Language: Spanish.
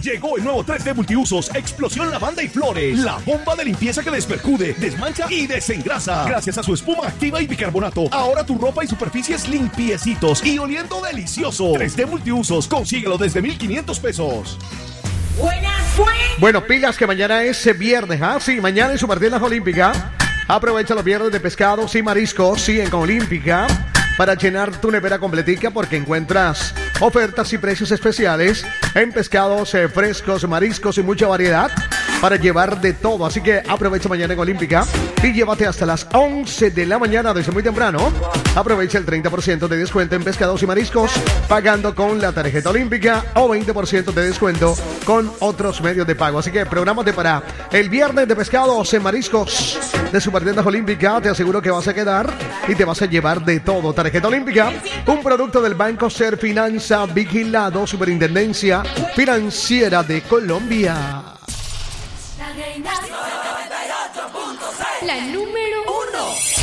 Llegó el nuevo 3D Multiusos Explosión Lavanda y Flores. La bomba de limpieza que despercude, desmancha y desengrasa. Gracias a su espuma activa y bicarbonato, ahora tu ropa y superficies limpiecitos y oliendo delicioso. 3D Multiusos, consíguelo desde 1,500 pesos. Bueno, pilas que mañana es viernes, ¿ah? Sí, mañana en Supertiendas Olímpica. Aprovecha los viernes de pescados y mariscos, sí, en Olímpica, para llenar tu nevera completica porque encuentras ofertas y precios especiales en pescados frescos, mariscos y mucha variedad para llevar de todo. Así que aprovecha mañana en Olímpica y llévate hasta las 11 de la mañana desde muy temprano. Aprovecha el 30% de descuento en pescados y mariscos pagando con la tarjeta Olímpica o 20% de descuento con otros medios de pago. Así que prográmate para el viernes de pescados y mariscos de Supertiendas Olímpica. Te aseguro que vas a quedar y te vas a llevar de todo. Tarjeta Olímpica, un producto del Banco Ser Finanza Vigilado, Superintendencia Financiera de Colombia. La número 1.